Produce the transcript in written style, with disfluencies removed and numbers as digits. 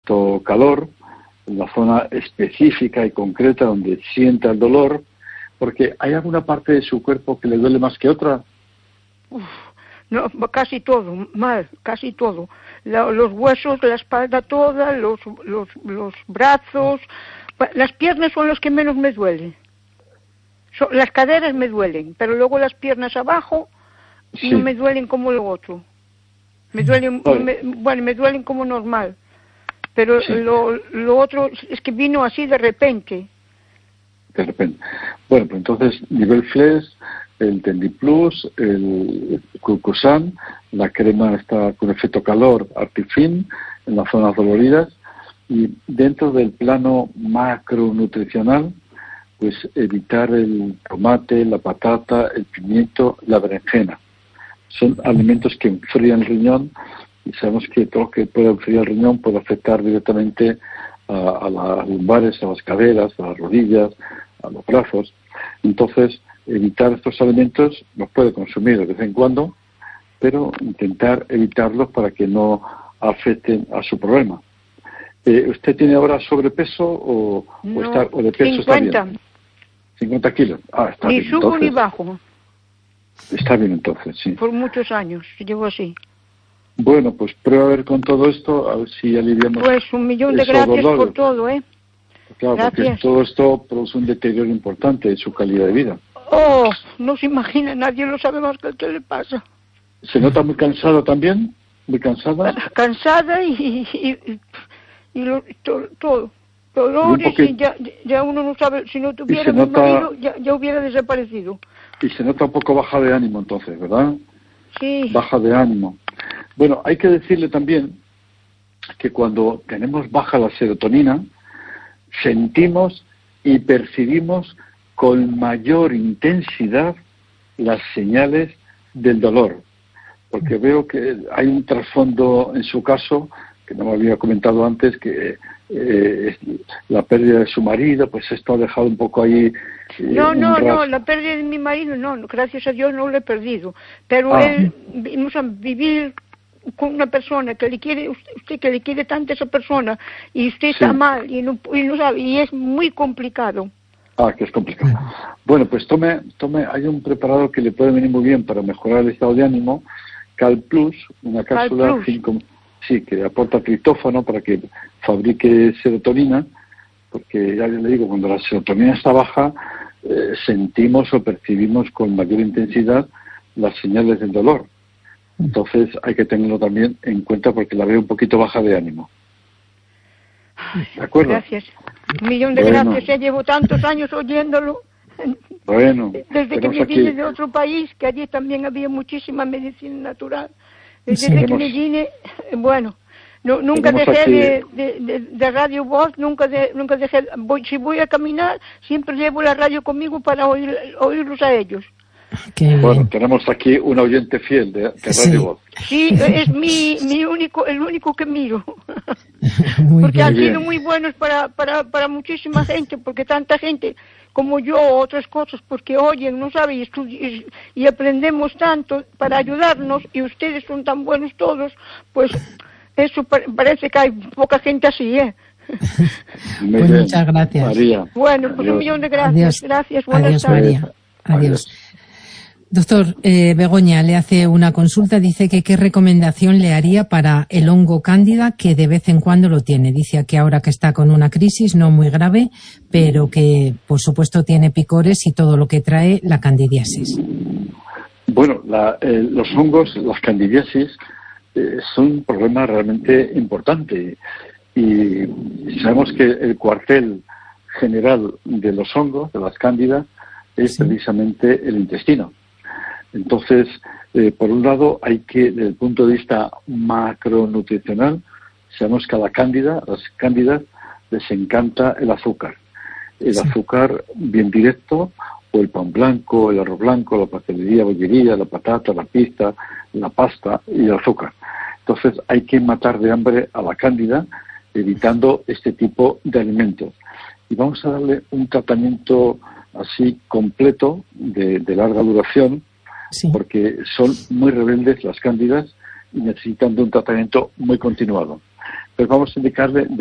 efecto calor, en la zona específica y concreta donde sienta el dolor, porque ¿hay alguna parte de su cuerpo que le duele más que otra? No, casi todo, mal, casi todo. Los huesos, la espalda toda, los brazos, las piernas son los que menos me duelen. Las caderas me duelen, pero luego las piernas abajo no me duelen como lo otro. Me duelen, me duelen como normal. Pero lo otro es que vino así de repente. De repente. Bueno, pues entonces, nivel Flex, el Tendiplus, el Curcusan, la crema está con efecto calor, Artifin, en las zonas doloridas, y dentro del plano macronutricional, pues evitar el tomate, la patata, el pimiento, la berenjena. Son alimentos que enfrían el riñón, y sabemos que todo lo que puede enfriar el riñón puede afectar directamente a las lumbares, a las caderas, a las rodillas, a los brazos. Entonces, evitar estos alimentos los puede consumir de vez en cuando, pero intentar evitarlos para que no afecten a su problema. ¿Usted tiene ahora sobrepeso o de peso 50. está bien? 50 kilos. Está ni bien. Subo entonces, ni bajo. Está bien entonces, sí. Por muchos años llevo así. Bueno, pues prueba a ver con todo esto, a ver si aliviamos. Pues 1.000.000 de gracias dolores. por todo, Claro, gracias. porque todo esto produce un deterioro importante en su calidad de vida. No se imagina, nadie lo sabe más que el que le pasa. ¿Se nota muy cansada también? ¿Muy cansada? Cansada y todo. Dolores y ya uno no sabe, si no tuviera mi marido ya hubiera desaparecido. Y se nota un poco baja de ánimo entonces, ¿verdad? Sí. Baja de ánimo. Bueno, hay que decirle también que cuando tenemos baja la serotonina, sentimos y percibimos con mayor intensidad las señales del dolor. Porque veo que hay un trasfondo en su caso, que no me había comentado antes, que la pérdida de su marido, pues esto ha dejado un poco ahí... No, la pérdida de mi marido no, gracias a Dios no lo he perdido. Pero vivir con una persona que le quiere, usted que le quiere tanto a esa persona, y usted está mal y no sabe, y es muy complicado. Que es complicado. Bueno, pues tome, hay un preparado que le puede venir muy bien para mejorar el estado de ánimo, Cal Plus, una cápsula 5, que aporta triptófano para que fabrique serotonina, porque ya le digo, cuando la serotonina está baja, sentimos o percibimos con mayor intensidad las señales del dolor. Entonces hay que tenerlo también en cuenta porque la veo un poquito baja de ánimo. ¿De acuerdo? Gracias. 1.000.000 de gracias. Ya llevo tantos años oyéndolo. Bueno. Desde que me vine de otro país, que allí también había muchísima medicina natural. Desde que me vine, nunca dejé de Radio Voz, nunca dejé. Si voy a caminar, siempre llevo la radio conmigo para oírlos a ellos. Bueno, tenemos aquí un oyente fiel de Radio Voz. Sí, es el único que miro. Porque han sido muy buenos para muchísima gente, porque tanta gente como yo, otras cosas, porque oyen, no saben, y aprendemos tanto para ayudarnos, y ustedes son tan buenos todos, pues eso parece que hay poca gente así, Pues muchas gracias, María. Bueno, pues 1.000.000 de gracias. Adiós. Gracias, buenas tardes. María. Adiós. Doctor, Begoña le hace una consulta, dice que qué recomendación le haría para el hongo cándida, que de vez en cuando lo tiene. Dice que ahora que está con una crisis no muy grave, pero que por supuesto tiene picores y todo lo que trae la candidiasis. Bueno, los hongos, las candidiasis, son un problema realmente importante, y sabemos que el cuartel general de los hongos, de las cándidas, es precisamente el intestino. Entonces, por un lado, hay que, desde el punto de vista macronutricional, sabemos que a las cándidas les encanta el azúcar. El azúcar bien directo, o el pan blanco, el arroz blanco, la pastelería, bollería, la patata, la pizza, la pasta y el azúcar. Entonces, hay que matar de hambre a la cándida, evitando este tipo de alimentos. Y vamos a darle un tratamiento así completo, de larga duración, porque son muy rebeldes las cándidas y necesitan de un tratamiento muy continuado. Pero vamos a indicarle